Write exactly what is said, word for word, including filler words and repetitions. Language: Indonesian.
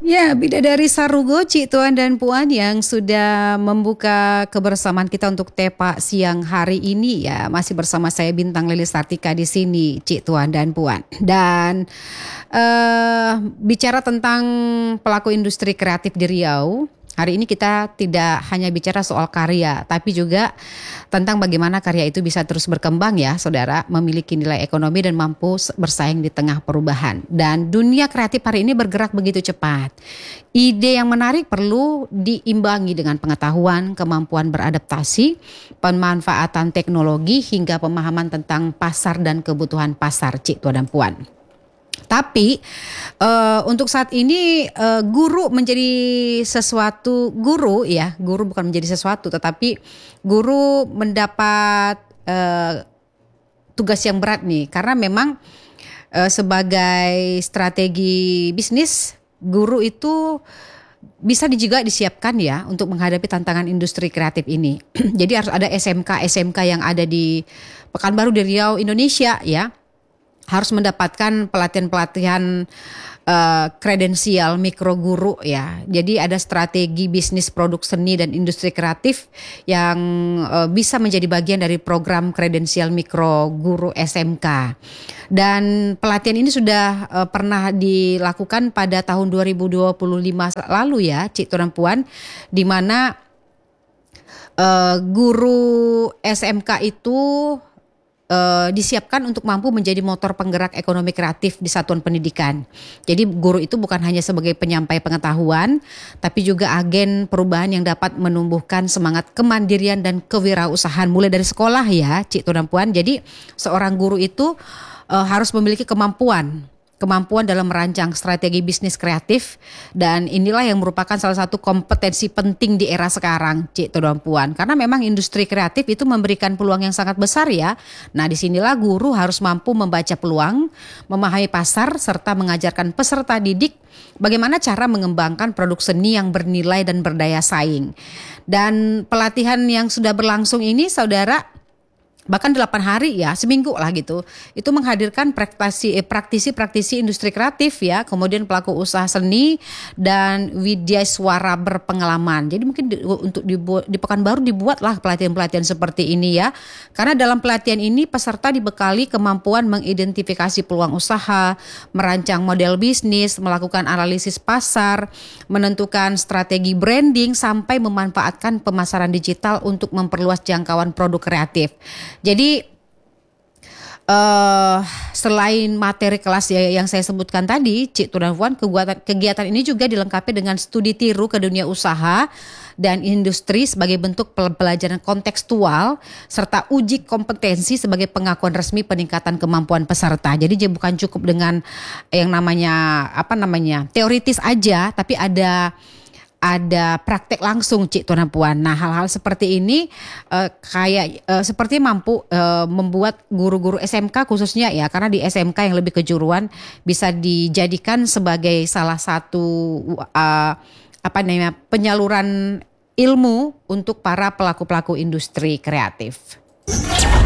Ya, Bidadari Sarugo, Cik Tuan dan Puan yang sudah membuka kebersamaan kita untuk Tepa siang hari ini ya. Masih bersama saya Bintang Lilis Sartika di sini, Cik Tuan dan Puan. Dan uh, bicara tentang pelaku industri kreatif di Riau, hari ini kita tidak hanya bicara soal karya, tapi juga tentang bagaimana karya itu bisa terus berkembang ya, saudara, memiliki nilai ekonomi dan mampu bersaing di tengah perubahan. Dan dunia kreatif hari ini bergerak begitu cepat. Ide yang menarik perlu diimbangi dengan pengetahuan, kemampuan beradaptasi, pemanfaatan teknologi, hingga pemahaman tentang pasar dan kebutuhan pasar, Cik Tuan dan Puan. Tapi uh, untuk saat ini uh, guru menjadi sesuatu, guru ya, guru bukan menjadi sesuatu, tetapi guru mendapat uh, tugas yang berat nih. Karena memang uh, sebagai strategi bisnis, guru itu bisa juga disiapkan ya untuk menghadapi tantangan industri kreatif ini. Jadi harus ada S M K S M K yang ada di Pekanbaru di Riau, Indonesia ya. Harus mendapatkan pelatihan-pelatihan uh, kredensial mikro guru ya. Jadi ada strategi bisnis produk seni dan industri kreatif yang uh, bisa menjadi bagian dari program kredensial mikro guru S M K. Dan pelatihan ini sudah uh, pernah dilakukan pada tahun dua ribu dua puluh lima lalu ya, Cik Tuan dan Puan, di mana uh, guru S M K itu Uh, disiapkan untuk mampu menjadi motor penggerak ekonomi kreatif di satuan pendidikan. Jadi guru itu bukan hanya sebagai penyampai pengetahuan, tapi juga agen perubahan yang dapat menumbuhkan semangat kemandirian dan kewirausahaan mulai dari sekolah ya, Cik Tuan dan Puan. Jadi seorang guru itu uh, harus memiliki kemampuan kemampuan dalam merancang strategi bisnis kreatif, dan inilah yang merupakan salah satu kompetensi penting di era sekarang, Cik Tuan dan Puan. Karena memang industri kreatif itu memberikan peluang yang sangat besar ya. Nah, disinilah guru harus mampu membaca peluang, memahami pasar, serta mengajarkan peserta didik bagaimana cara mengembangkan produk seni yang bernilai dan berdaya saing. Dan pelatihan yang sudah berlangsung ini, saudara, bahkan delapan hari ya, seminggu lah gitu. Itu menghadirkan praktisi eh, praktisi-praktisi industri kreatif ya, kemudian pelaku usaha seni dan widyaswara berpengalaman. Jadi mungkin di, untuk dibuat, di Pekanbaru dibuatlah pelatihan-pelatihan seperti ini ya. Karena dalam pelatihan ini peserta dibekali kemampuan mengidentifikasi peluang usaha, merancang model bisnis, melakukan analisis pasar, menentukan strategi branding, sampai memanfaatkan pemasaran digital untuk memperluas jangkauan produk kreatif. Jadi uh, selain materi kelas ya, yang saya sebutkan tadi, Cik Tuan dan Puan, kegiatan, kegiatan ini juga dilengkapi dengan studi tiru ke dunia usaha dan industri sebagai bentuk pembelajaran kontekstual, serta uji kompetensi sebagai pengakuan resmi peningkatan kemampuan peserta. Jadi dia bukan cukup dengan yang namanya apa namanya teoritis aja, tapi ada ada praktek langsung, Cik Tuan dan Puan. Nah, hal-hal seperti ini uh, kayak uh, seperti mampu uh, membuat guru-guru S M K khususnya ya, karena di S M K yang lebih kejuruan bisa dijadikan sebagai salah satu uh, apa namanya penyaluran ilmu untuk para pelaku-pelaku industri kreatif.